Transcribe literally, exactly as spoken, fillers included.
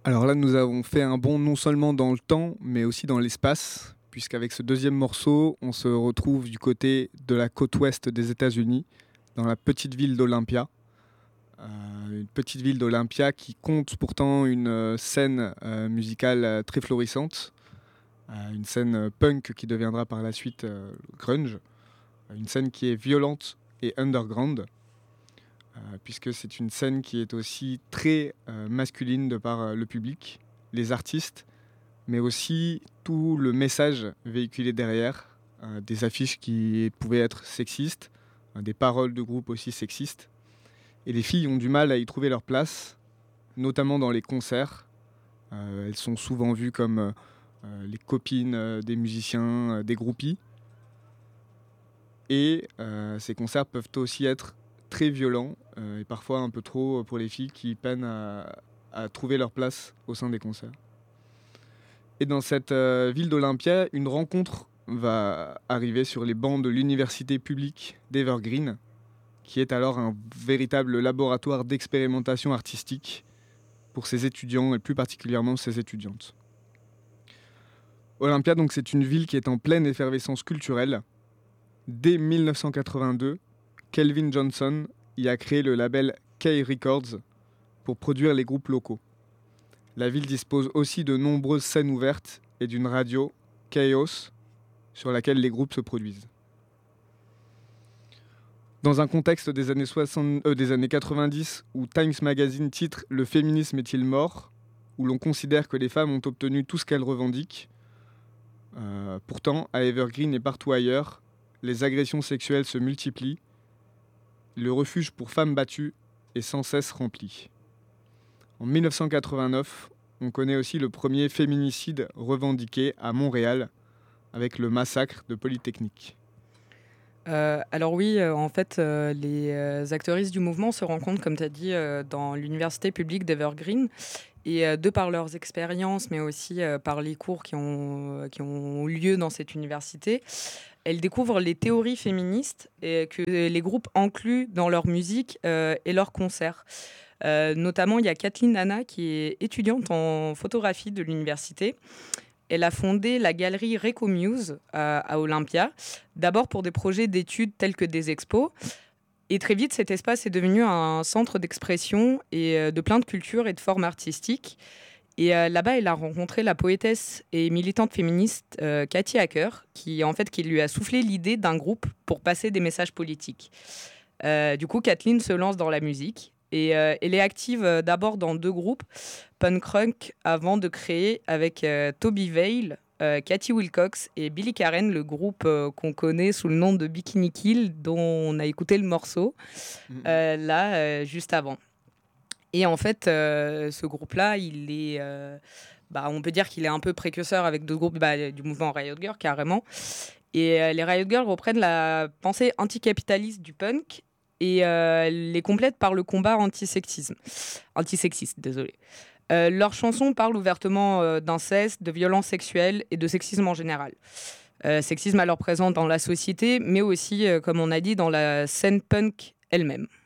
Alors là, nous avons fait un bond non seulement dans le temps, mais aussi dans l'espace, puisqu'avec ce deuxième morceau, on se retrouve du côté de la côte ouest des États-Unis, dans la petite ville d'Olympia. Euh, une petite ville d'Olympia qui compte pourtant une euh, scène euh, musicale euh, très florissante, euh, une scène euh, punk qui deviendra par la suite euh, grunge, une scène qui est violente et underground, euh, puisque c'est une scène qui est aussi très euh, masculine de par euh, le public, les artistes, mais aussi tout le message véhiculé derrière, euh, des affiches qui pouvaient être sexistes, euh, des paroles de groupe aussi sexistes. Et les filles ont du mal à y trouver leur place, notamment dans les concerts. Euh, elles sont souvent vues comme euh, les copines euh, des musiciens, euh, des groupies. Et euh, ces concerts peuvent aussi être très violents, euh, et parfois un peu trop pour les filles qui peinent à, à trouver leur place au sein des concerts. Et dans cette euh, ville d'Olympia, une rencontre va arriver sur les bancs de l'université publique d'Evergreen, qui est alors un véritable laboratoire d'expérimentation artistique pour ses étudiants et plus particulièrement ses étudiantes. Olympia, donc, c'est une ville qui est en pleine effervescence culturelle. Dès dix-neuf cent quatre-vingt-deux, Kelvin Johnson y a créé le label K Records pour produire les groupes locaux. La ville dispose aussi de nombreuses scènes ouvertes et d'une radio, Chaos, sur laquelle les groupes se produisent. Dans un contexte des années, soixante, euh, des années quatre-vingt-dix où Times Magazine titre « Le féminisme est-il mort ?», où l'on considère que les femmes ont obtenu tout ce qu'elles revendiquent, euh, pourtant, à Evergreen et partout ailleurs, les agressions sexuelles se multiplient, le refuge pour femmes battues est sans cesse rempli. En dix-neuf cent quatre-vingt-neuf, on connaît aussi le premier féminicide revendiqué à Montréal, avec le massacre de Polytechnique. Euh, alors oui, euh, en fait, euh, les euh, actrices du mouvement se rencontrent, comme tu as dit, euh, dans l'université publique d'Evergreen. Et euh, de par leurs expériences, mais aussi euh, par les cours qui ont, qui ont lieu dans cette université, elles découvrent les théories féministes et que les groupes incluent dans leur musique euh, et leurs concerts. Euh, notamment, il y a Kathleen Hanna, qui est étudiante en photographie de l'université. Elle a fondé la galerie Recomuse à, à Olympia, d'abord pour des projets d'études tels que des expos. Et très vite, cet espace est devenu un centre d'expression et euh, de plein de cultures et de formes artistiques. Et euh, là-bas, elle a rencontré la poétesse et militante féministe euh, Cathy Hacker, qui, en fait, qui lui a soufflé l'idée d'un groupe pour passer des messages politiques. Euh, du coup, Kathleen se lance dans la musique. Et euh, elle est active euh, d'abord dans deux groupes, punk rock, avant de créer avec euh, Toby Vale, euh, Cathy Wilcox et Billy Karen, le groupe euh, qu'on connaît sous le nom de Bikini Kill, dont on a écouté le morceau euh, là, euh, juste avant. Et en fait, euh, ce groupe-là, il est, euh, bah, on peut dire qu'il est un peu précurseur avec d'autres groupes bah, du mouvement Riot Girl, carrément. Et euh, les Riot Girls reprennent la pensée anticapitaliste du punk et euh, les complètent par le combat antisexisme. Antisexiste, désolé. Euh, leurs chansons parlent ouvertement euh, d'inceste, de violences sexuelles et de sexisme en général. Euh, sexisme alors présent dans la société, mais aussi, euh, comme on a dit, dans la scène punk elle-même.